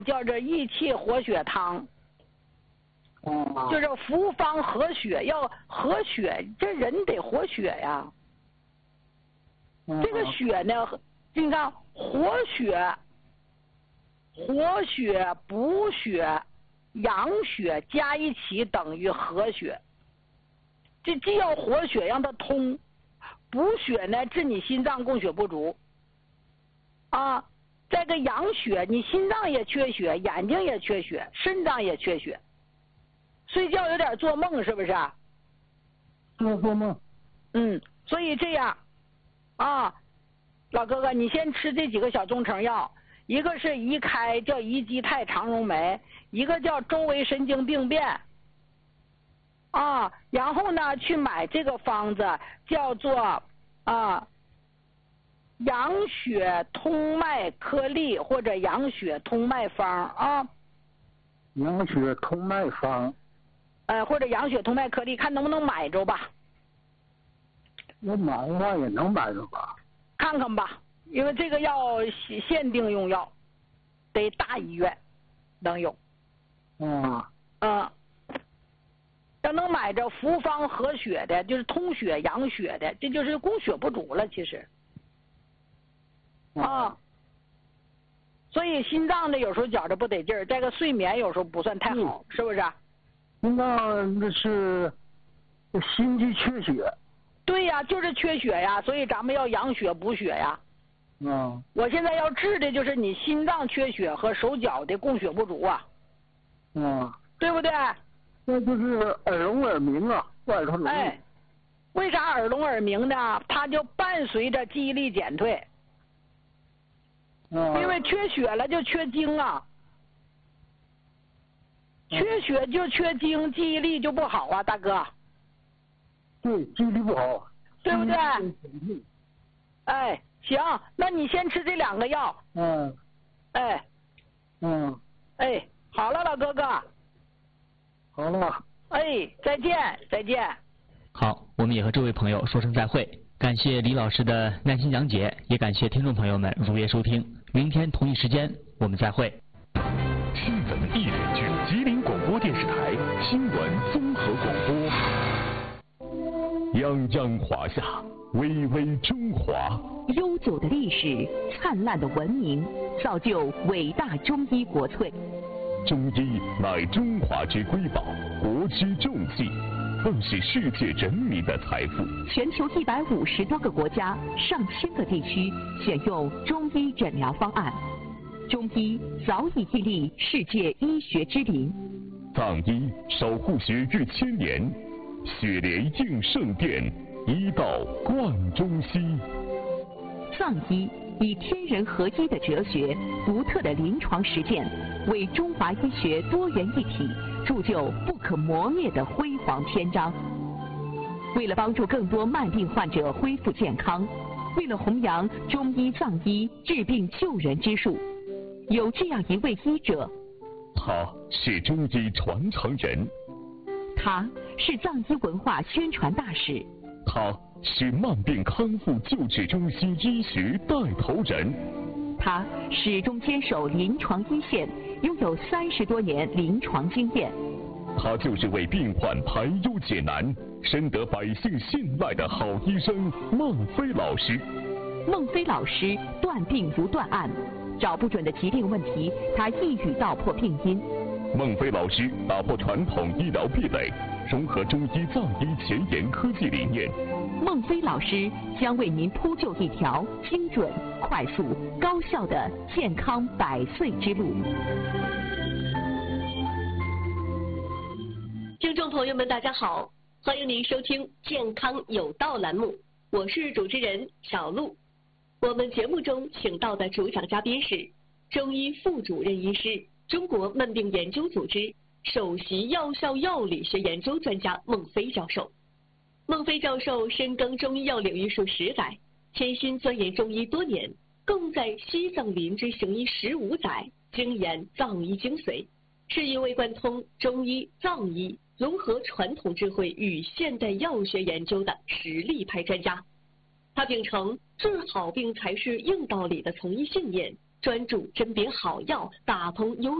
叫做益气活血汤。就是复方活血，要活血，这人得活血呀。这个血呢，你看活血、补血、养血加一起等于活血。这既要活血让它通，补血呢治你心脏供血不足。啊，这个养血，你心脏也缺血，眼睛也缺血，肾脏也缺血。睡觉有点做梦，是不是？ 做梦。 所以这样，啊，老哥哥，你先吃这几个小中成药，一个是宜开，叫宜基肽肠溶酶，一个叫周围神经病变。啊，然后呢，去买这个方子，叫做养血通脉颗粒或者养血通脉方啊。 养血通脉方。 或者养血通脉颗粒，看能不能买着吧。 我买的话也能买着吧。 看看吧，因为这个要限定用药，得大医院能有。要能买着复方活血的，就是通血养血的，这就是供血不足了，其实。所以心脏呢有时候觉着不得劲儿，这个睡眠有时候不算太好，是不是？ 那是心肌缺血。 对呀，就是缺血呀，所以咱们要养血补血呀。我现在要治的就是你心脏缺血和手脚的供血不足啊。对不对？ 那就是耳聋耳鸣啊，外头聋。 为啥耳聋耳鸣呢？它就伴随着记忆力减退。因为缺血了就缺精啊。缺血就缺精，记忆力就不好啊，大哥。 对，记忆力不好。 对不对？行，那你先吃这两个药。好了，老哥哥。 好了。 再见，再见。 好，我们也和这位朋友说声再会。感谢李老师的耐心讲解，也感谢听众朋友们如约收听。明天同一时间我们再会。 新闻一点剧，吉林广播电视台新闻综合广播。泱泱华夏，巍巍中华。 悠久的历史，灿烂的文明，造就伟大中医国粹。 中医乃中华之瑰宝，国之重器，更是世界人民的财富。 全球150多个国家、上千个地区选用中医诊疗方案。中医早已屹立世界医学之林。 藏医守护学逾1000年，血莲应圣殿，医道贯中西。 藏医以天人合一的哲学、独特的临床实践，为中华医学多元一体铸就不可磨灭的辉煌篇章。为了帮助更多慢病患者恢复健康，为了弘扬中医藏医治病救人之术，有这样一位医者， 他是中医传承人， 他是藏医文化宣传大使， 他是慢病康复救治中心医学带头人， 他始终坚守临床一线，拥有30多年临床经验。 他就是为病患排忧解难、深得百姓信赖的好医生孟非老师。 孟非老师断病如断案，找不准的疾病问题，他一语道破病因。 孟非老师打破传统医疗壁垒，融合中医藏医前沿科技理念。 孟非老师将为您铺就一条精准、快速、高效的健康100岁之路。 听众朋友们，大家好，欢迎您收听《健康有道》栏目，我是主持人小璐。我们节目中请到的主讲嘉宾是中医副主任医师、中国慢病研究组织首席药效药理学研究专家孟非教授。孟非教授深耕中医药领域数10载，潜心钻研中医多年，更在西藏林之行医15载，精研藏医精髓，是一位贯通中医、藏医、融合传统智慧与现代药学研究的实力派专家。他秉承治好病才是硬道理的从医信念， 专注甄别好药，打通优